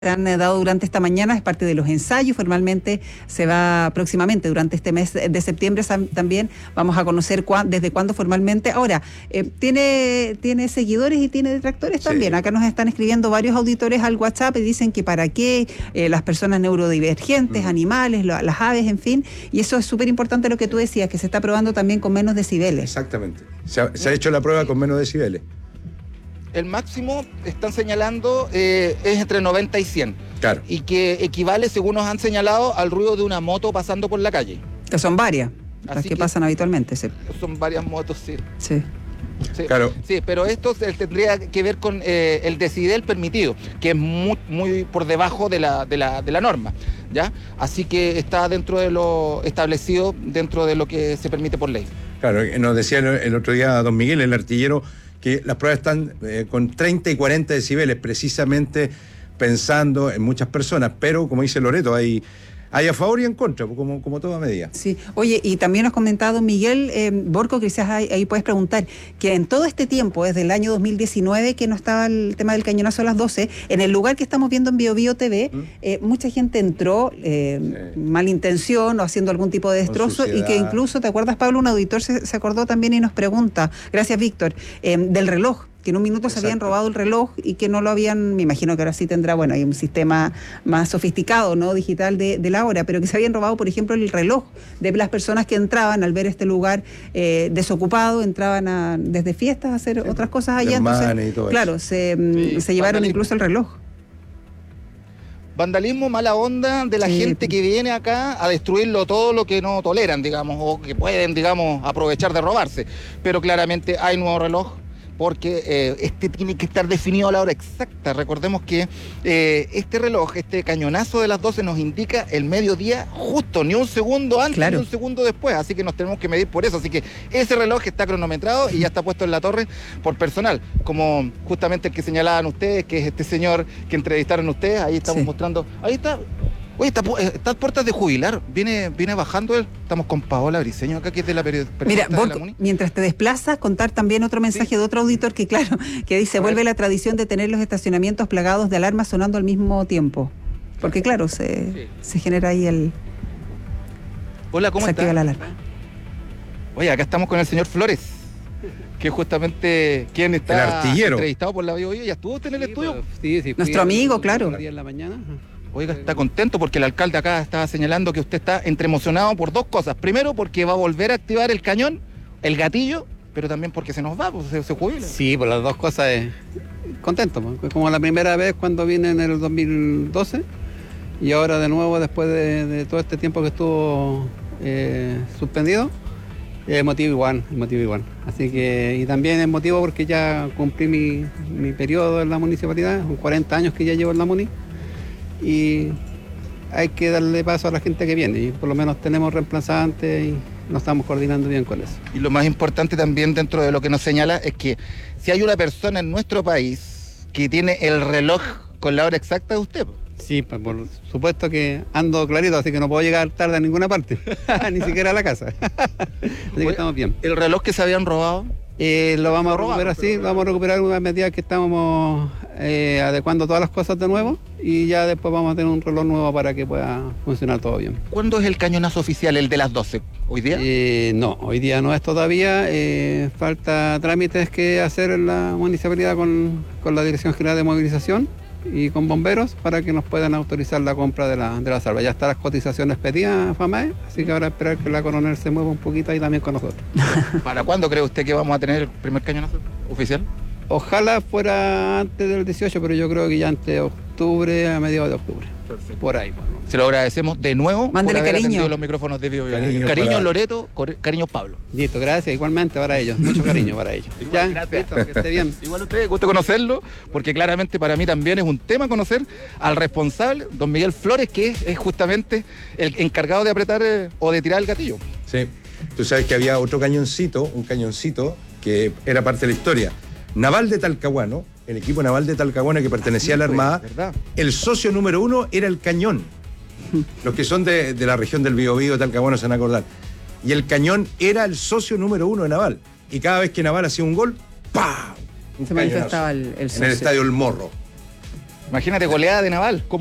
han dado durante esta mañana, es parte de los ensayos. Formalmente se va próximamente, durante este mes de septiembre también vamos a conocer desde cuándo formalmente. Ahora, tiene seguidores y tiene detractores también. Acá nos están escribiendo varios auditores al WhatsApp y dicen que para qué las personas neurodivergentes, animales, las aves, en fin. Y eso es súper importante lo que tú decías, que se está probando también con menos decibeles. Exactamente. Se ha hecho la prueba con menos decibeles. El máximo, están señalando, es entre 90 y 100. Claro. Y que equivale, según nos han señalado, al ruido de una moto pasando por la calle. Que son varias, las que pasan habitualmente. Sí. Son varias motos, sí. Sí. Sí, claro. Sí, pero esto tendría que ver con el decibel permitido, que es muy por debajo de la norma, ¿ya? Así que está dentro de lo establecido, dentro de lo que se permite por ley. Claro, nos decía el otro día don Miguel, el artillero, que las pruebas están con 30 y 40 decibeles, precisamente pensando en muchas personas, pero como dice Loreto, hay a favor y en contra, como toda medida. Sí. Oye, y también nos ha comentado Miguel Borco, que quizás ahí puedes preguntar, que en todo este tiempo, desde el año 2019, que no estaba el tema del cañonazo a las 12, en el lugar que estamos viendo en BioBio TV, mucha gente entró, malintención o haciendo algún tipo de destrozo, y que incluso, ¿te acuerdas, Pablo? Un auditor se acordó también y nos pregunta, gracias Víctor, del reloj, que en un minuto se habían robado el reloj y que no lo habían, me imagino que ahora sí tendrá, bueno, hay un sistema más sofisticado, ¿no?, digital de la hora, pero que se habían robado, por ejemplo, el reloj de las personas que entraban al ver este lugar desocupado, entraban desde fiestas a hacer otras cosas allá. Entonces, claro, se llevaron incluso el reloj. Vandalismo, mala onda de la gente que viene acá a destruirlo todo lo que no toleran, digamos, o que pueden, digamos, aprovechar de robarse. Pero claramente hay nuevo reloj, porque este tiene que estar definido a la hora exacta. Recordemos que este reloj, este cañonazo de las 12 nos indica el mediodía justo, ni un segundo antes, ni un segundo después, así que nos tenemos que medir por eso. Así que ese reloj está cronometrado y ya está puesto en la torre por personal, como justamente el que señalaban ustedes, que es este señor que entrevistaron ustedes. Ahí estamos mostrando, ahí está. Oye, está a puertas de jubilar, viene bajando él. Estamos con Paola Briceño acá, que es de la periodista. Mira, mientras te desplazas, de contar otro mensaje de otro auditor que, claro, que dice, vuelve la tradición de tener los estacionamientos plagados de alarmas sonando al mismo tiempo. Porque, claro, se genera ahí el... Hola, ¿cómo se está? activa la alarma. Oye, acá estamos con el señor Flores, que es justamente quien está el artillero entrevistado por la BioBio. ¿Ya estuvo usted en el estudio? Sí, nuestro amigo, claro. En la mañana. Oiga, está contento porque el alcalde acá estaba señalando que usted está entre emocionado por dos cosas. Primero, porque va a volver a activar el cañón, el gatillo, pero también porque se nos va, pues se jubila. Sí, por las dos cosas contento, pues. Como la primera vez cuando vine en el 2012 y ahora de nuevo después de todo este tiempo que estuvo suspendido, motivo igual. Así que, y también es motivo porque ya cumplí mi periodo en la municipalidad, con 40 años que ya llevo en la muni. Y hay que darle paso a la gente que viene y por lo menos tenemos reemplazantes y nos estamos coordinando bien con eso. Y lo más importante también dentro de lo que nos señala es que si hay una persona en nuestro país que tiene el reloj con la hora exacta, es usted. Sí, pues por supuesto que ando clarito, así que no puedo llegar tarde a ninguna parte, ni siquiera a la casa. Así que estamos bien. ¿El reloj que se habían robado? Lo vamos a recuperar, sí, vamos a recuperar una medida que estamos adecuando todas las cosas de nuevo y ya después vamos a tener un reloj nuevo para que pueda funcionar todo bien. ¿Cuándo es el cañonazo oficial, el de las 12? ¿Hoy día? No, hoy día no es todavía, falta trámites que hacer en la municipalidad con la Dirección General de Movilización y con bomberos para que nos puedan autorizar la compra de la salva. Ya están las cotizaciones pedidas, FAMAE, así que ahora esperar que la coronel se mueva un poquito ahí también con nosotros. ¿Para cuándo cree usted que vamos a tener el primer cañonazo oficial? Ojalá fuera antes del 18, pero yo creo que ya antes de octubre, a mediados de octubre. Perfecto. Por ahí. Se lo agradecemos de nuevo. Mándele por haber cariño. atendido los micrófonos de BioBio. Cariño Loreto, cariño Pablo. Listo, gracias, igualmente para ellos, mucho cariño para ellos. Ya, gracias. listo, que esté bien. Igual usted, gusto conocerlo, porque claramente para mí también es un tema conocer al responsable, don Miguel Flores, que es justamente el encargado de apretar o de tirar el gatillo. Sí, tú sabes que había otro cañoncito, un cañoncito que era parte de la historia. Naval de Talcahuano, el equipo naval de Talcahuano que pertenecía a la Armada, ¿verdad? El socio número 1 era el cañón. Los que son de la región del Biobío, Talcahuano, se van a acordar. Y el cañón era el socio número 1 de Naval. Y cada vez que Naval hacía un gol, ¡pam! Se manifestaba el en socio. el estadio El Morro. Imagínate, goleada de Naval.